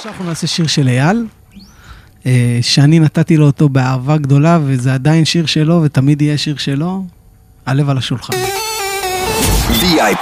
עכשיו אנחנו נעשה שיר של אייל, שאני נתתי לו אותו באהבה גדולה, וזה עדיין שיר שלו, ותמיד יהיה שיר שלו, הלב על השולחן. VIP